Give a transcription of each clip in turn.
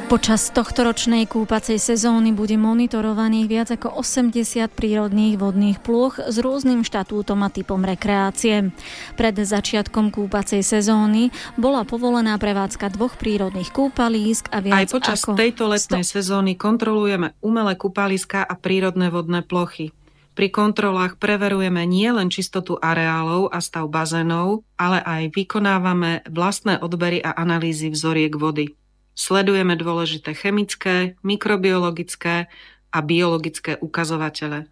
Počas tohtoročnej kúpacej sezóny bude monitorovaných viac ako 80 prírodných vodných plôch s rôznym štatútom a typom rekreácie. Pred začiatkom kúpacej sezóny bola povolená prevádzka 2 prírodných kúpalísk a viac ako... Aj počas tejto letnej sezóny kontrolujeme umelé kúpaliská a prírodné vodné plochy. Pri kontrolách preverujeme nielen čistotu areálov a stav bazénov, ale aj vykonávame vlastné odbery a analýzy vzoriek vody. Sledujeme dôležité chemické, mikrobiologické a biologické ukazovatele.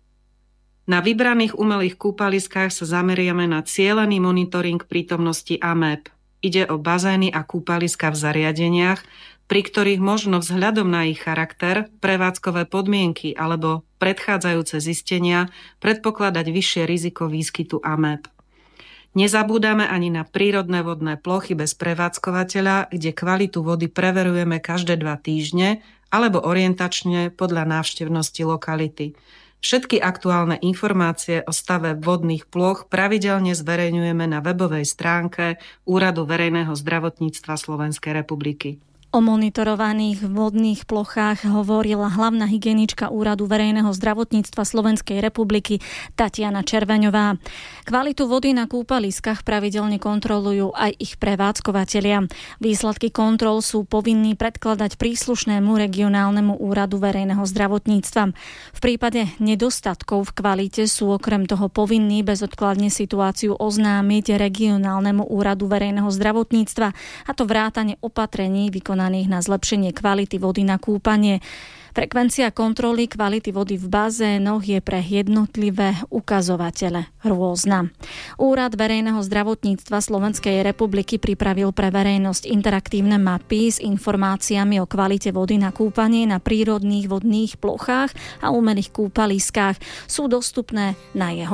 Na vybraných umelých kúpaliskách sa zameriame na cielený monitoring prítomnosti amép. Ide o bazény a kúpaliska v zariadeniach, pri ktorých možno vzhľadom na ich charakter, prevádzkové podmienky alebo predchádzajúce zistenia predpokladať vyššie riziko výskytu amép. Nezabúdame ani na prírodné vodné plochy bez prevádzkovateľa, kde kvalitu vody preverujeme každé 2 týždne alebo orientačne podľa návštevnosti lokality. Všetky aktuálne informácie o stave vodných plôch pravidelne zverejňujeme na webovej stránke Úradu verejného zdravotníctva Slovenskej republiky. O monitorovaných vodných plochách hovorila hlavná hygienička Úradu verejného zdravotníctva Slovenskej republiky Tatiana Červeňová. Kvalitu vody na kúpaliskách pravidelne kontrolujú aj ich prevádzkovatelia. Výsledky kontrol sú povinní predkladať príslušnému regionálnemu úradu verejného zdravotníctva. V prípade nedostatkov v kvalite sú okrem toho povinní bezodkladne situáciu oznámiť regionálnemu úradu verejného zdravotníctva, a to vrátane opatrení vykonaných na zlepšenie kvality vody na kúpanie. Frekvencia kontroly kvality vody v bazénoch je pre jednotlivé ukazovatele rôzna. Úrad verejného zdravotníctva Slovenskej republiky pripravil pre verejnosť interaktívne mapy s informáciami o kvalite vody na kúpanie na prírodných vodných plochách a umelých kúpaliskách. Sú dostupné na jeho